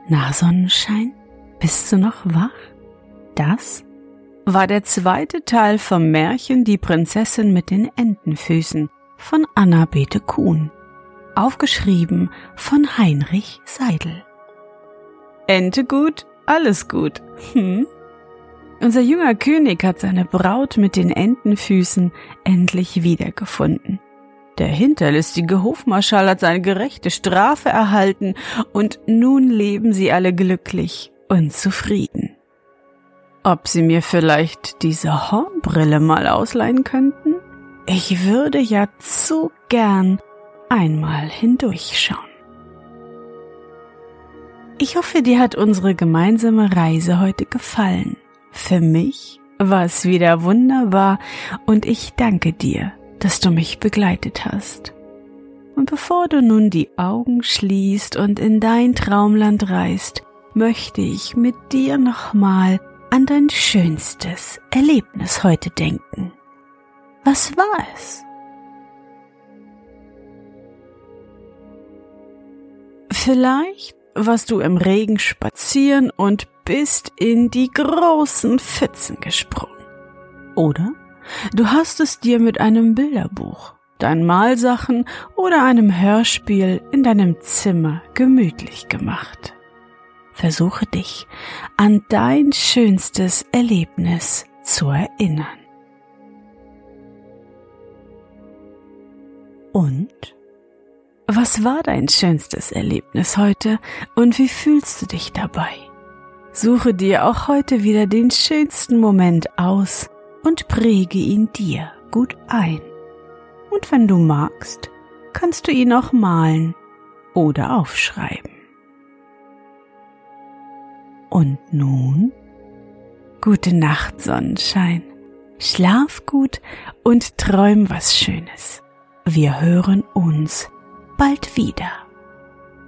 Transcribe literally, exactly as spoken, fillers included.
Na, Sonnenschein, bist du noch wach? Das war der zweite Teil vom Märchen Die Prinzessin mit den Entenfüßen von Anna-Bete Kuhn, aufgeschrieben von Heinrich Seidel. Ente gut, alles gut. Hm? Unser junger König hat seine Braut mit den Entenfüßen endlich wiedergefunden. Der hinterlistige Hofmarschall hat seine gerechte Strafe erhalten und nun leben sie alle glücklich und zufrieden. Ob Sie mir vielleicht diese Hornbrille mal ausleihen könnten? Ich würde ja zu gern einmal hindurchschauen. Ich hoffe, dir hat unsere gemeinsame Reise heute gefallen. Für mich war es wieder wunderbar und ich danke dir, dass du mich begleitet hast. Und bevor du nun die Augen schließt und in dein Traumland reist, möchte ich mit dir nochmal an dein schönstes Erlebnis heute denken. Was war es? Vielleicht warst du im Regen spazieren und bist in die großen Pfützen gesprungen. Oder du hast es dir mit einem Bilderbuch, deinen Malsachen oder einem Hörspiel in deinem Zimmer gemütlich gemacht. Versuche dich an dein schönstes Erlebnis zu erinnern. Und? Was war dein schönstes Erlebnis heute und wie fühlst du dich dabei? Suche dir auch heute wieder den schönsten Moment aus und präge ihn dir gut ein. Und wenn du magst, kannst du ihn auch malen oder aufschreiben. Und nun, gute Nacht, Sonnenschein. Schlaf gut und träum was Schönes. Wir hören uns bald wieder.